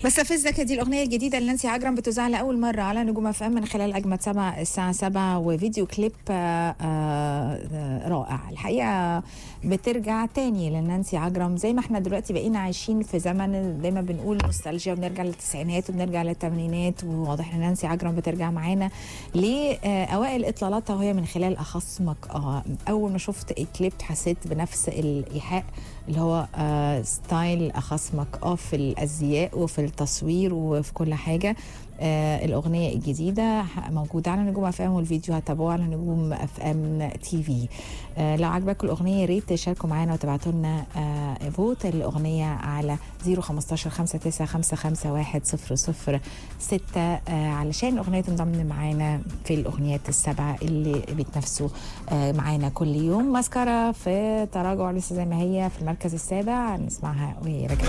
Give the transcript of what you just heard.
بس افزك دي الاغنيه الجديده اللي نانسي عجرم بتذاع لاول مره على نجوم اف ام من خلال اجمد 7 الساعه 7 وفيديو كليب رائع الحقيقه. بترجع تاني لنانسي عجرم زي ما احنا دلوقتي بقينا عايشين في زمن دايما بنقول نوستالجيا وبنرجع للتسعينات وبنرجع للثمانينات، وواضح ان نانسي عجرم بترجع معانا لاوائل اطلالاتها وهي من خلال اخصمك. اول ما شفت الكليب حسيت بنفس الايحاء اللي هو ستايل اخصمك في الازياء وفي التصوير وفي كل حاجه. الاغنيه الجديده موجوده على نجوم اف ام والفيديو هتابعوه على نجوم اف ام تي في. لو عجبكم الاغنيه يا ريت تشاركوا معانا وتبعتوا لنا فوت الاغنيه على 015 5955 100 علشان الاغنيه تنضم معانا في الاغنيات السبعه اللي بيتنافسوا معانا كل يوم. مسكره في تراجع لسه زي ما هي في المركز السابع، نسمعها وهي راجعه.